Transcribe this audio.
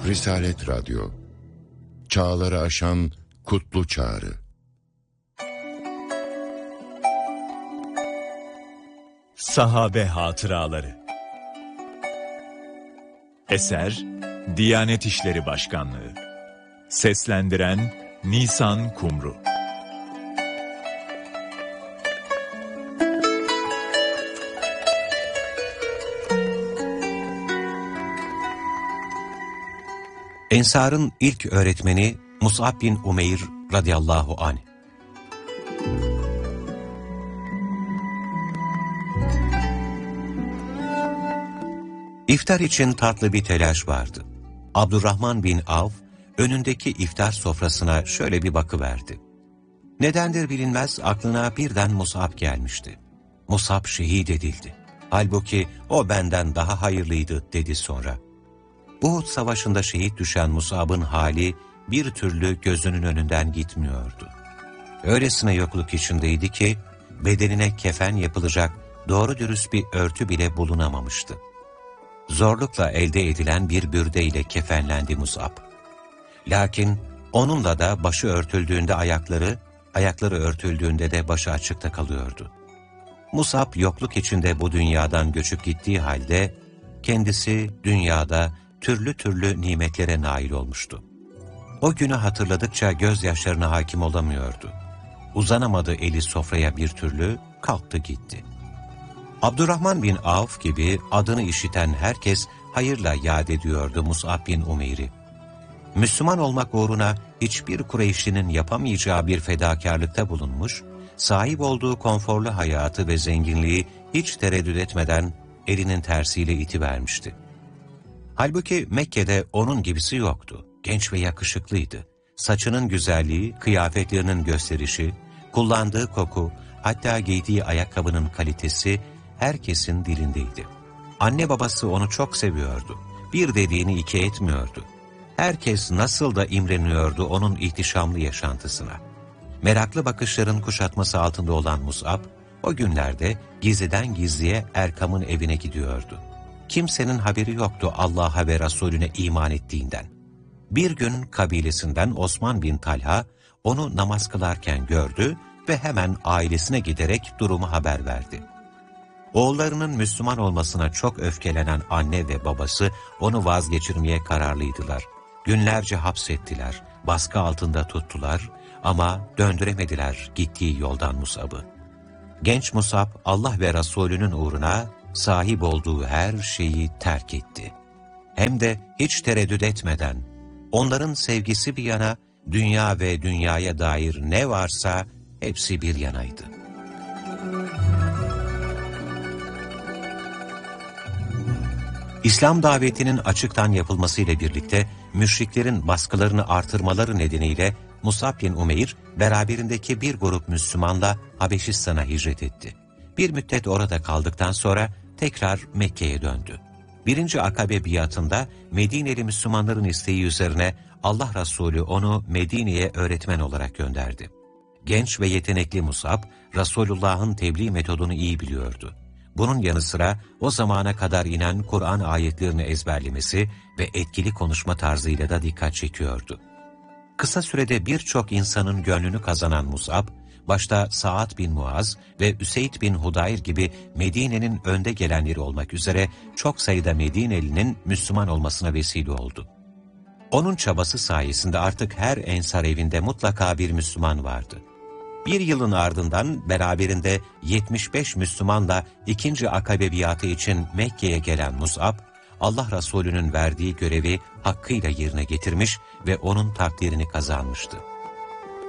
Risalet Radyo, çağları aşan kutlu çağrı. Sahabe Hatıraları. Eser Diyanet İşleri Başkanlığı. Seslendiren Nisan Kumru. Ensar'ın ilk öğretmeni Mus'ab bin Umeyr radıyallahu anh. İftar için tatlı bir telaş vardı. Abdurrahman bin Avf önündeki iftar sofrasına şöyle bir bakıverdi. Nedendir bilinmez aklına birden Mus'ab gelmişti. Mus'ab şehit edildi. Halbuki o benden daha hayırlıydı dedi sonra. Uhud savaşında şehit düşen Mus'ab'ın hali bir türlü gözünün önünden gitmiyordu. Öylesine yokluk içindeydi ki bedenine kefen yapılacak doğru dürüst bir örtü bile bulunamamıştı. Zorlukla elde edilen bir bürdeyle kefenlendi Mus'ab. Lakin onunla da başı örtüldüğünde ayakları örtüldüğünde de başı açıkta kalıyordu. Mus'ab yokluk içinde bu dünyadan göçüp gittiği halde kendisi dünyada türlü türlü nimetlere nail olmuştu. O günü hatırladıkça gözyaşlarına hakim olamıyordu. Uzanamadı eli sofraya bir türlü, kalktı gitti. Abdurrahman bin Avf gibi adını işiten herkes hayırla yad ediyordu Mus'ab bin Umeyr'i. Müslüman olmak uğruna hiçbir Kureyşlinin yapamayacağı bir fedakarlıkta bulunmuş, sahip olduğu konforlu hayatı ve zenginliği hiç tereddüt etmeden elinin tersiyle itivermişti. Halbuki Mekke'de onun gibisi yoktu. Genç ve yakışıklıydı. Saçının güzelliği, kıyafetlerinin gösterişi, kullandığı koku, hatta giydiği ayakkabının kalitesi herkesin dilindeydi. Anne babası onu çok seviyordu. Bir dediğini iki etmiyordu. Herkes nasıl da imreniyordu onun ihtişamlı yaşantısına. Meraklı bakışların kuşatması altında olan Mus'ab, o günlerde gizliden gizliye Erkam'ın evine gidiyordu. Kimsenin haberi yoktu Allah'a ve Resulüne iman ettiğinden. Bir gün kabilesinden Osman bin Talha onu namaz kılarken gördü ve hemen ailesine giderek durumu haber verdi. Oğullarının Müslüman olmasına çok öfkelenen anne ve babası onu vazgeçirmeye kararlıydılar. Günlerce hapsettiler, baskı altında tuttular ama döndüremediler gittiği yoldan Mus'ab'ı. Genç Mus'ab Allah ve Resulünün uğruna sahip olduğu her şeyi terk etti. Hem de hiç tereddüt etmeden, onların sevgisi bir yana, dünya ve dünyaya dair ne varsa hepsi bir yanaydı. İslam davetinin açıktan yapılmasıyla birlikte müşriklerin baskılarını artırmaları nedeniyle Mus'ab bin Umeyr beraberindeki bir grup Müslümanla Habeşistan'a hicret etti. Bir müddet orada kaldıktan sonra tekrar Mekke'ye döndü. 1. Akabe biatında Medineli Müslümanların isteği üzerine Allah Resulü onu Medine'ye öğretmen olarak gönderdi. Genç ve yetenekli Mus'ab, Resulullah'ın tebliğ metodunu iyi biliyordu. Bunun yanı sıra o zamana kadar inen Kur'an ayetlerini ezberlemesi ve etkili konuşma tarzıyla da dikkat çekiyordu. Kısa sürede birçok insanın gönlünü kazanan Mus'ab, başta Sa'd bin Muaz ve Üseyd bin Hudayr gibi Medine'nin önde gelenleri olmak üzere çok sayıda Medineli'nin Müslüman olmasına vesile oldu. Onun çabası sayesinde artık her ensar evinde mutlaka bir Müslüman vardı. Bir yılın ardından beraberinde 75 Müslümanla 2. Akabe biatı için Mekke'ye gelen Mus'ab, Allah Resulü'nün verdiği görevi hakkıyla yerine getirmiş ve onun takdirini kazanmıştı.